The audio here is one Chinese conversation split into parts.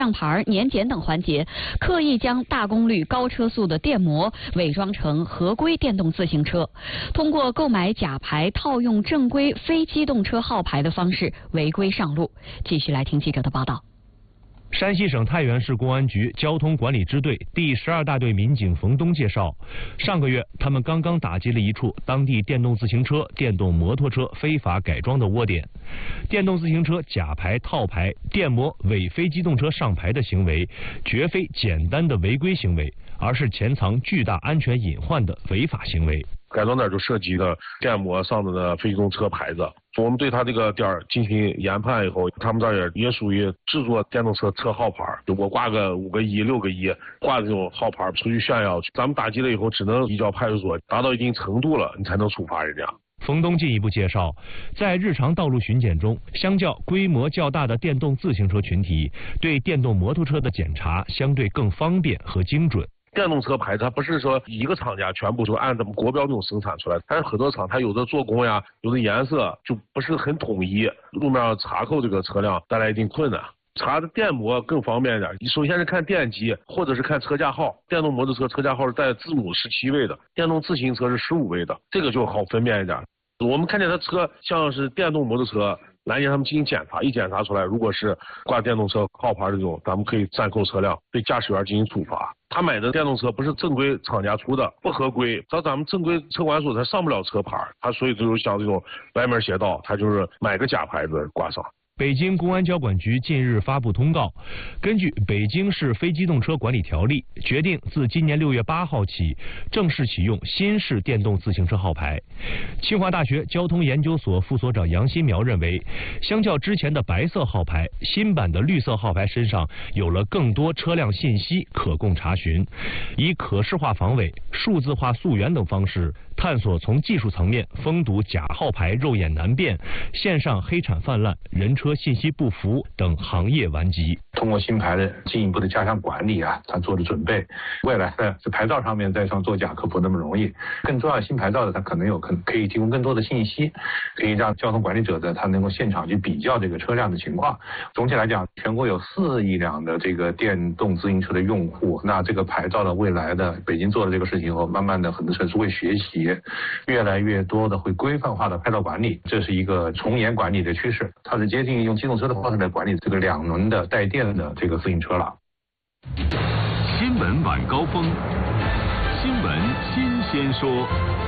上牌、年检等环节，刻意将大功率高车速的电摩伪装成合规电动自行车，通过购买假牌套用正规非机动车号牌的方式违规上路。继续来听记者的报道。 山西省太原市公安局交通管理支队第12大队民警冯东介绍，上个月他们刚刚打击了一处当地电动自行车、电动摩托车非法改装的窝点。电动自行车假牌套牌、电摩伪非机动车上牌的行为，绝非简单的违规行为，而是潜藏巨大安全隐患的违法行为。 改装点就涉及了电摩上的非机动车牌子，我们对他这个点进行研判以后，他们这儿也属于制作电动车车号牌，就我挂个5个1、6个1，挂这种号牌出去炫耀，咱们打击了以后，只能移交派出所，达到一定程度了，你才能处罚人家。 冯东进一步介绍，在日常道路巡检中，相较规模较大的电动自行车群体，对电动摩托车的检查相对更方便和精准。 电动车牌它不是说一个厂家全部就按咱们国标这种生产出来，但是很多厂它有的做工呀，有的颜色就不是很统一，路面上查扣这个车辆带来一定困难。查的电摩更方便一点，首先是看电机或者是看车架号，电动摩托车车架号是带字母17位的，电动自行车是15位的，这个就好分辨一点。我们看见它车像是电动摩托车，拦截他们进行检查，一检查出来，如果是挂电动车号牌这种，咱们可以暂扣车辆，对驾驶员进行处罚。他买的电动车不是正规厂家出的，不合规，到咱们正规车管所他上不了车牌，他所以就像这种歪门邪道，他就是买个假牌子挂上。 北京公安交管局近日发布通告，根据《北京市非机动车管理条例》，决定自今年6月8号起正式启用新式电动自行车号牌。清华大学交通研究所副所长杨新苗认为，相较之前的白色号牌，新版的绿色号牌身上有了更多车辆信息可供查询，以可视化防伪、数字化溯源等方式，探索从技术层面封堵假号牌肉眼难辨、线上黑产泛滥、人车信息不符等行业顽疾。 通过新牌的进一步的加强管理啊，他做的准备，未来呢在牌照上面再上作假可不那么容易。更重要的，新牌照的它可能可以提供更多的信息，可以让交通管理者的他能够现场去比较这个车辆的情况。总体来讲，全国有4亿辆的这个电动自行车的用户，那这个牌照的未来的北京做了这个事情后，慢慢的很多城市会学习，越来越多的会规范化的牌照管理，这是一个从严管理的趋势，它是接近用机动车的方式来管理这个2轮的带电的这个自行车了。 新闻晚高峰，新闻新鲜说。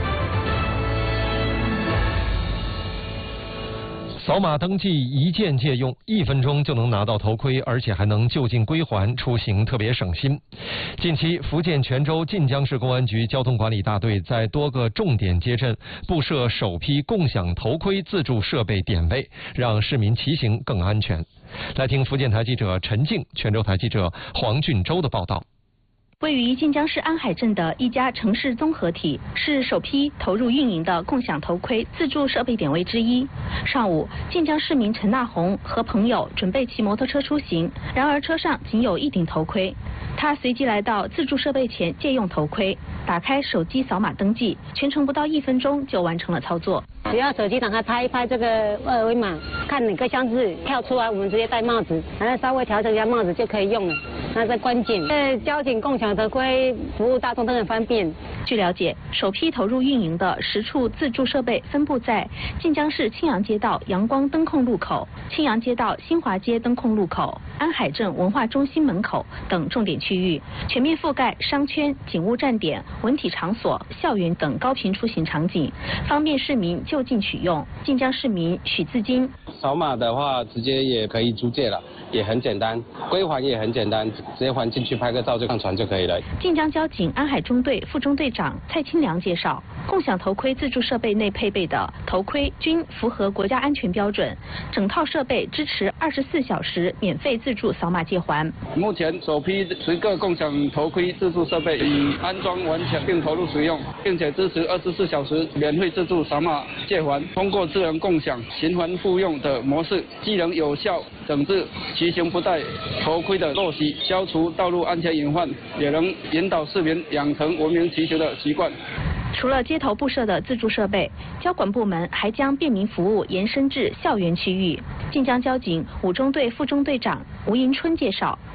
扫码登记一键借用，1分钟就能拿到头盔，而且还能就近归还，出行特别省心。近期，福建泉州晋江市公安局交通管理大队在多个重点街镇布设首批共享头盔自助设备点位，让市民骑行更安全。来听福建台记者陈静、泉州台记者黄俊洲的报道。 位于晋江市安海镇的一家城市综合体，是首批投入运营的共享头盔自助设备点位之一。上午，晋江市民陈大红和朋友准备骑摩托车出行，然而车上仅有1顶头盔。他随即来到自助设备前借用头盔，打开手机扫码登记，全程不到1分钟就完成了操作。 只要手机打开拍一拍这个2维码，看哪个箱子跳出来，我们直接戴帽子，然后稍微调整一下帽子就可以用了。那这关键，交警共享头盔服务大众都很方便。 据了解，首批投入运营的10处自助设备分布在晋江市青阳街道阳光灯控路口、青阳街道新华街灯控路口、安海镇文化中心门口等重点区域，全面覆盖商圈、警务站点、文体场所、校园等高频出行场景，方便市民就近取用。晋江市民许自金： 扫码的话，直接也可以租借了，也很简单，归还也很简单，直接还进去拍个照就上传就可以了。 晋江交警安海中队副中队长蔡清良介绍，共享头盔自助设备内配备的头盔均符合国家安全标准，整套设备支持24小时免费自助扫码借还。 目前首批10个共享头盔自助设备已安装完成并投入使用，并且支持24小时免费自助扫码借还。通过智能共享、循环复用的模式，既能有效整治骑行不戴头盔的陋习，消除道路安全隐患，也能引导市民养成文明骑行的习惯。 除了街头布设的自助设备，交管部门还将便民服务延伸至校园区域。晋江交警5中队副中队长吴迎春介绍，